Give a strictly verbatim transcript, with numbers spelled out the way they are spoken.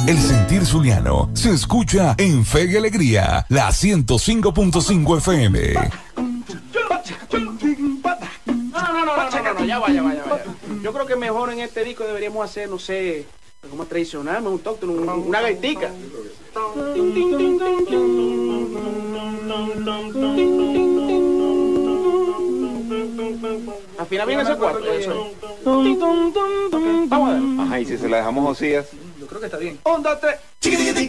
El sentir zuliano se escucha en Fe y Alegría, la ciento cinco punto cinco F M. No, no, no, no, no, no, no, ya vaya, vaya, vaya. Yo creo que mejor en este disco deberíamos hacer, no sé, como tradicional, un toque, una gaitica. Al final viene ese cuarto. Vamos a ver. Ajá, y si se la dejamos Josías. Yo creo que está bien. Un, dos, tres.